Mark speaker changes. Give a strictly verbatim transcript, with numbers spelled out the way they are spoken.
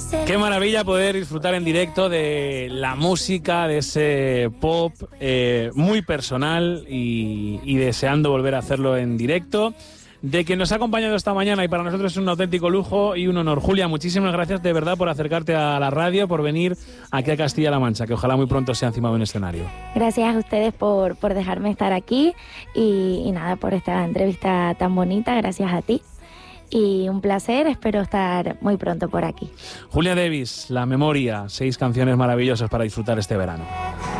Speaker 1: Qué maravilla poder disfrutar en directo de la música, de ese pop eh, muy personal y, y deseando volver a hacerlo en directo. De quien nos ha acompañado esta mañana y para nosotros es un auténtico lujo y un honor. Julia, muchísimas gracias de verdad por acercarte a la radio, por venir aquí a Castilla-La Mancha, que ojalá muy pronto sea encima de un escenario.
Speaker 2: Gracias a ustedes por, por dejarme estar aquí y, y nada, por esta entrevista tan bonita, gracias a ti. Y un placer, espero estar muy pronto por aquí.
Speaker 1: Julia Davis, La Memoria, seis canciones maravillosas para disfrutar este verano.